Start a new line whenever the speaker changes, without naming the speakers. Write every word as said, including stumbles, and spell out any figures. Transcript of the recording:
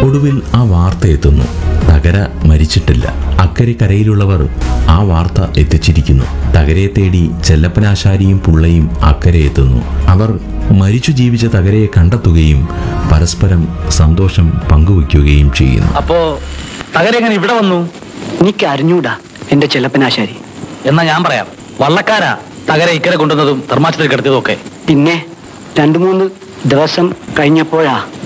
ഒടുവിൽ ആ വാർത്ത എത്തുന്നു. തകര മരിച്ചിട്ടില്ല. അക്കരെ കരയിലുള്ളവർ ആ വാർത്ത എത്തിച്ചിരിക്കുന്നു. തകരയെ തേടി ചെല്ലപ്പനാശാരിയും പുള്ളയും അക്കരെ എത്തുന്നു. അവർ മരിച്ചു ജീവിച്ച തകരയെ കണ്ടെത്തുകയും പരസ്പരം സന്തോഷം പങ്കുവയ്ക്കുകയും ചെയ്യുന്നു.
അപ്പോ തകര എങ്ങനെ ഇവിടെ വന്നു?
എനിക്ക് അറിഞ്ഞൂടാ എന്റെ ചെല്ലപ്പനാശാരി.
എന്നാ ഞാൻ പറയാം. വള്ളക്കാരാ തകര ഇക്കരെ കൊണ്ടുവന്നതും തെർമാച്ചത്തിൽ കിടത്തിയതും ഒക്കെ.
പിന്നെ രണ്ടു മൂന്ന് ദിവസം കഴിഞ്ഞപ്പോഴാ